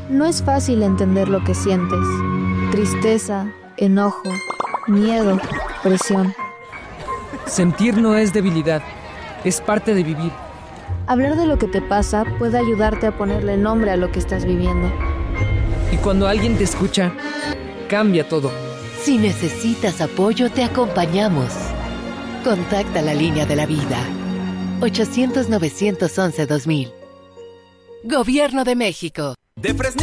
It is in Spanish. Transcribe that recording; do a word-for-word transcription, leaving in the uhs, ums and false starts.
No es fácil entender lo que sientes. Tristeza, enojo, miedo, presión. Sentir no es debilidad, es parte de vivir. Hablar de lo que te pasa puede ayudarte a ponerle nombre a lo que estás viviendo. Y cuando alguien te escucha, cambia todo. Si necesitas apoyo, te acompañamos. Contacta la línea de la vida. ochocientos, novecientos once, dos mil. Gobierno de México. De Fresnillo.